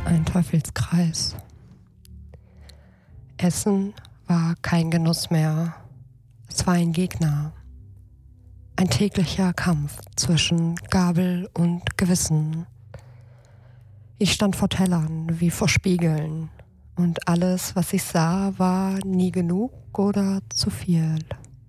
Ein Teufelskreis. Essen war kein Genuss mehr. Es war ein Gegner. Ein täglicher Kampf zwischen Gabel und Gewissen. Ich stand vor Tellern wie vor Spiegeln. Und alles, was ich sah, war nie genug oder zu viel.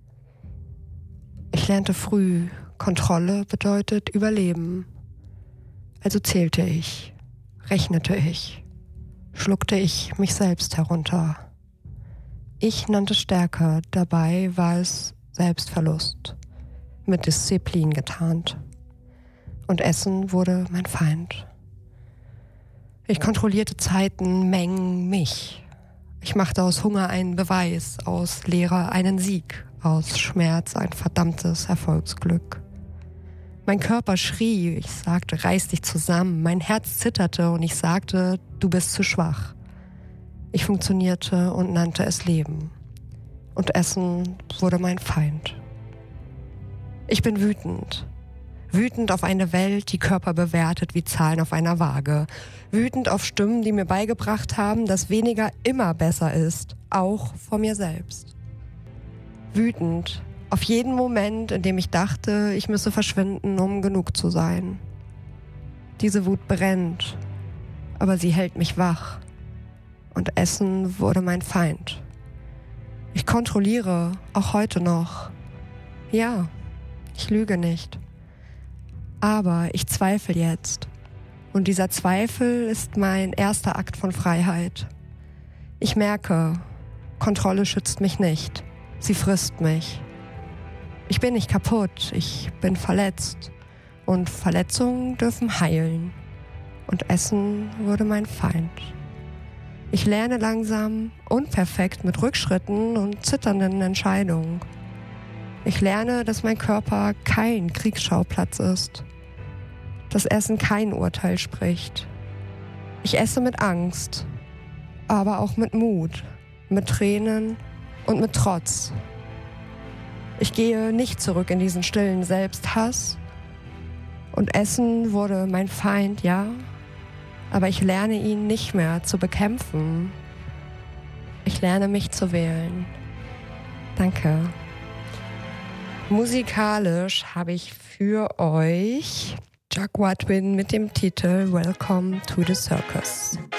Ich lernte früh, Kontrolle bedeutet Überleben. Also zählte ich, rechnete ich, schluckte ich mich selbst herunter. Ich nannte Stärke, dabei war es Selbstverlust, mit Disziplin getarnt. Und Essen wurde mein Feind. Ich kontrollierte Zeiten, Mengen, mich. Ich machte aus Hunger einen Beweis, aus Leere einen Sieg, aus Schmerz ein verdammtes Erfolgsglück. Mein Körper schrie, ich sagte, reiß dich zusammen. Mein Herz zitterte und ich sagte, du bist zu schwach. Ich funktionierte und nannte es Leben. Und Essen wurde mein Feind. Ich bin wütend. Wütend auf eine Welt, die Körper bewertet wie Zahlen auf einer Waage. Wütend auf Stimmen, die mir beigebracht haben, dass weniger immer besser ist, auch vor mir selbst. Wütend auf jeden Moment, in dem ich dachte, ich müsse verschwinden, um genug zu sein. Diese Wut brennt, aber sie hält mich wach. Und Essen wurde mein Feind. Ich kontrolliere, auch heute noch. Ja, ich lüge nicht. Aber ich zweifle jetzt. Und dieser Zweifel ist mein erster Akt von Freiheit. Ich merke, Kontrolle schützt mich nicht. Sie frisst mich. Ich bin nicht kaputt, ich bin verletzt. Und Verletzungen dürfen heilen. Und Essen wurde mein Feind. Ich lerne langsam, unperfekt mit Rückschritten und zitternden Entscheidungen. Ich lerne, dass mein Körper kein Kriegsschauplatz ist. Dass Essen kein Urteil spricht. Ich esse mit Angst, aber auch mit Mut, mit Tränen und mit Trotz. Ich gehe nicht zurück in diesen stillen Selbsthass. Und Essen wurde mein Feind, ja, aber ich lerne ihn nicht mehr zu bekämpfen. Ich lerne mich zu wählen. Danke. Musikalisch habe ich für euch Jaguar Twin mit dem Titel Welcome to the Circus.